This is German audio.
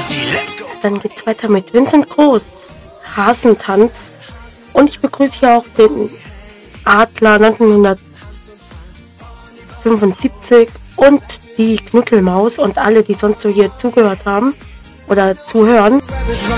Dann geht's weiter mit Vincent Groß, Hasentanz. Und ich begrüße hier auch den Adler 1975 und die Knuttelmaus und alle, die sonst so hier zugehört haben oder zuhören.